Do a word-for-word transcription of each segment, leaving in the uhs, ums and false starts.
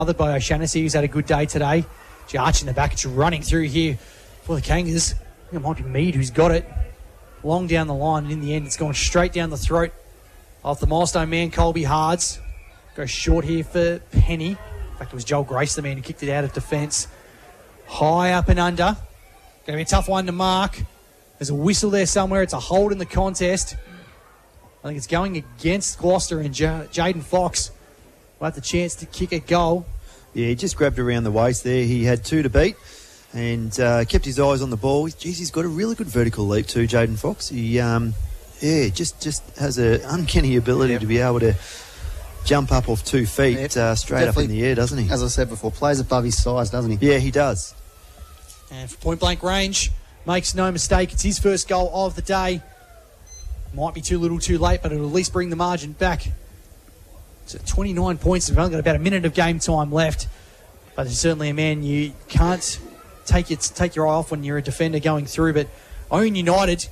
Bothered by O'Shannessy, who's had a good day today. Gee, Arch in the back, it's running through here for the Kangas. I think it might be Mead who's got it. Long down the line, and in the end, it's gone straight down the throat of the milestone man, Colby Hards. Goes short here for Penny. In fact, it was Joel Grace, the man who kicked it out of defence. High up and under. Going to be a tough one to mark. There's a whistle there somewhere. It's a hold in the contest. I think it's going against Gloucester, and J- Jaden Fox will have the chance to kick a goal. Yeah, he just grabbed around the waist there. He had two to beat and uh, kept his eyes on the ball. Jeez, he's got a really good vertical leap too, Jaden Fox. He, um, yeah, just, just has an uncanny ability yep. to be able to jump up off two feet yep. uh, straight Definitely, up in the air, doesn't he? As I said before, plays above his size, doesn't he? Yeah, he does. And for point-blank range, makes no mistake, it's his first goal of the day. Might be too little too late, but it'll at least bring the margin back to twenty-nine points. We've only got about a minute of game time left, but there's certainly a man you can't take, it, take your eye off when you're a defender going through. But Owen United,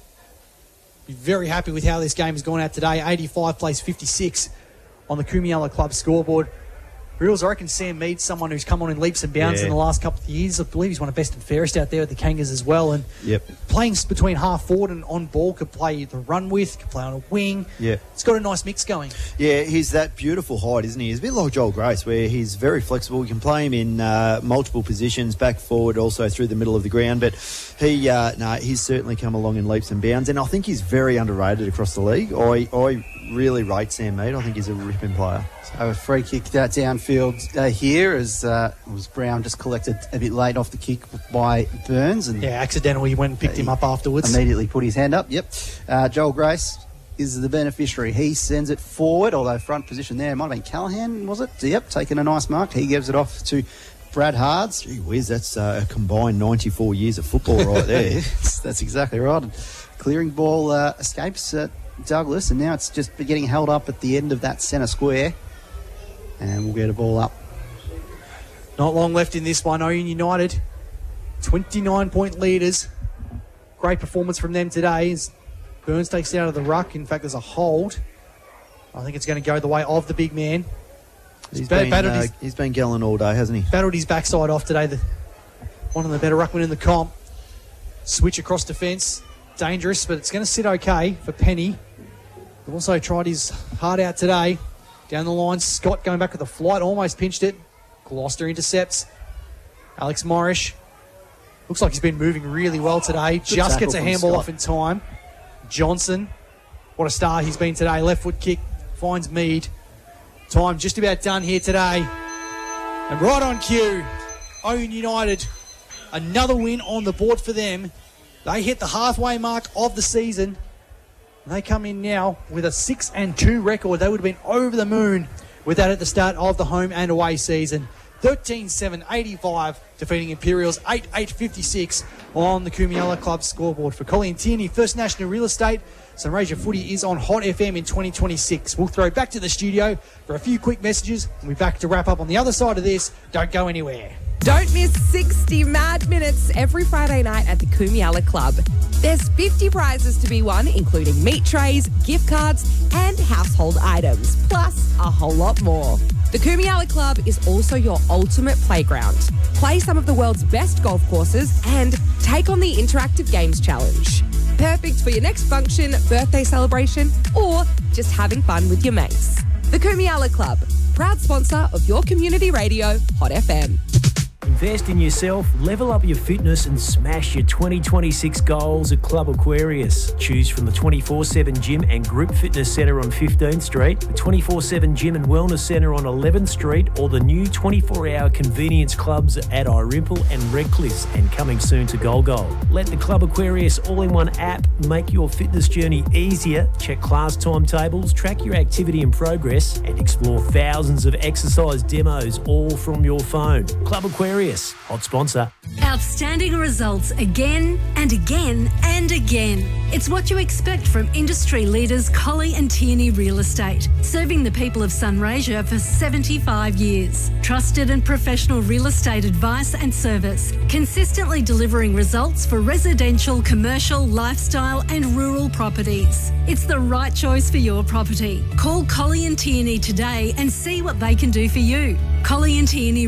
be very happy with how this game has gone out today. eighty-five plays fifty-six on the Kumiala Club scoreboard. Reels, I reckon Sam Mead's someone who's come on in leaps and bounds yeah. in the last couple of years. I believe he's one of best and fairest out there with the Kangas as well. And yep. playing between half forward and on ball, could play the run with, could play on a wing. Yeah. It's got a nice mix going. Yeah, he's that beautiful height, isn't he? He's a bit like Joel Grace, where he's very flexible. You can play him in uh, multiple positions, back, forward, also through the middle of the ground. But he, uh, no, he's certainly come along in leaps and bounds. And I think he's very underrated across the league. I, I really rate Sam Mead. I think he's a ripping player. So a free kick that downfield uh, here as uh, was Brown just collected a bit late off the kick by Burns. And yeah, accidentally went and picked uh, him up afterwards. Immediately put his hand up, yep. Uh, Joel Grace is the beneficiary. He sends it forward, although front position there might have been Callahan, was it? Yep, taking a nice mark. He gives it off to Brad Hards. Gee whiz, that's uh, a combined ninety-four years of football right there. That's exactly right. Clearing ball uh, escapes uh, Douglas, and now it's just getting held up at the end of that centre square. And we'll get a ball up. Not long left in this one. Owen United, twenty-nine point leaders. Great performance from them today as Burns takes it out of the ruck. In fact, there's a hold. I think it's going to go the way of the big man. He's, he's, been, uh, his, he's been gallant all day, hasn't he? Battled his backside off today. The, one of the better ruckmen in the comp. Switch across defence. Dangerous, but it's going to sit okay for Penny. He also tried his heart out today. Down the line, Scott going back with a flight, almost pinched it. Gloucester intercepts. Alex Morrish. Looks like he's been moving really well today. Good Just gets a handball off in time. Johnson. What a star he's been today. Left foot kick. Finds Mead. Time just about done here today. And right on cue, Owen United. Another win on the board for them. They hit the halfway mark of the season. They come in now with a six and two record. They would have been over the moon with that at the start of the home and away season. thirteen seven eighty-five, defeating Imperials eight eight fifty-six on the Kumiala Club scoreboard. For Colleen Tierney, First National Real Estate, Sunraysia Footy is on Hot F M in twenty twenty-six. We'll throw back to the studio for a few quick messages. We'll be back to wrap up on the other side of this. Don't go anywhere. Don't miss sixty mad minutes every Friday night at the Kumiala Club. There's fifty prizes to be won, including meat trays, gift cards, and household items, plus a whole lot more. The Kumiala Club is also your ultimate playground. Play some of the world's best golf courses and take on the Interactive Games Challenge. Perfect for your next function, birthday celebration, or just having fun with your mates. The Kumiala Club, proud sponsor of your community radio, Hot F M. Invest in yourself, level up your fitness and smash your twenty twenty-six goals at Club Aquarius. Choose from the twenty-four seven Gym and Group Fitness Centre on fifteenth Street, the twenty-four seven Gym and Wellness Centre on eleventh Street, or the new twenty-four hour convenience clubs at Irimple and Redcliffe, and coming soon to Golgol. Let the Club Aquarius all-in-one app make your fitness journey easier. Check class timetables, track your activity and progress, and explore thousands of exercise demos all from your phone. Club Aquarius, hot sponsor. Outstanding results again and again and again. It's what you expect from industry leaders Collie and Tierney Real Estate, serving the people of Sunraysia for seventy-five years. Trusted and professional real estate advice and service, consistently delivering results for residential, commercial, lifestyle and rural properties. It's the right choice for your property. Call Collie and Tierney today and see what they can do for you. Collie and Tierney